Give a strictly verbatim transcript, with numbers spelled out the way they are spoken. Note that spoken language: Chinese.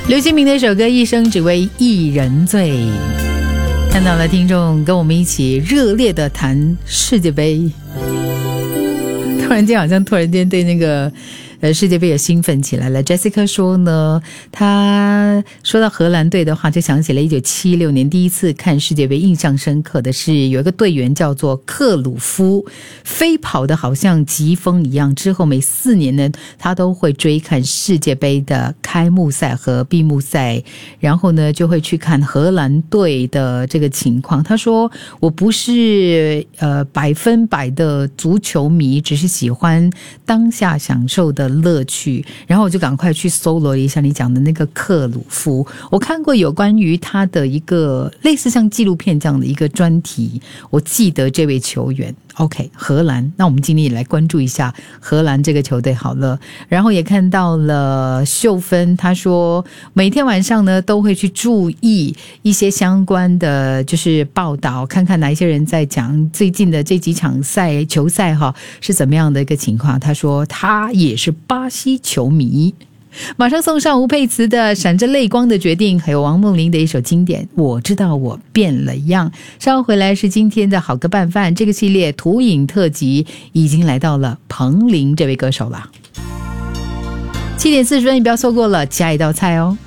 刘新明的一首歌《一生只为一人醉》，看到了听众跟我们一起热烈的谈世界杯，突然间好像突然间对那个呃世界杯也兴奋起来了。 Jessica 说呢，她说到荷兰队的话就想起了一九七六年第一次看世界杯，印象深刻的是有一个队员叫做克鲁夫，飞跑的好像疾风一样，之后每四年呢他都会追看世界杯的开幕赛和闭幕赛，然后呢就会去看荷兰队的这个情况。他说我不是呃百分百的足球迷，只是喜欢当下享受的乐趣。然后我就赶快去搜罗一下你讲的那个克鲁夫，我看过有关于他的一个类似像纪录片这样的一个专题，我记得这位球员。 OK， 荷兰，那我们今天也来关注一下荷兰这个球队好了。然后也看到了秀芬，他说每天晚上呢都会去注意一些相关的就是报道，看看哪一些人在讲最近的这几场赛球赛哈是怎么样的一个情况。他说他也是巴西球迷。马上送上吴佩慈的闪着泪光的决定，还有王梦玲的一首经典我知道我变了样。稍后回来是今天的好歌拌饭，这个系列图影特辑已经来到了彭羚这位歌手了。七点四十分，你不要错过了下一道菜哦。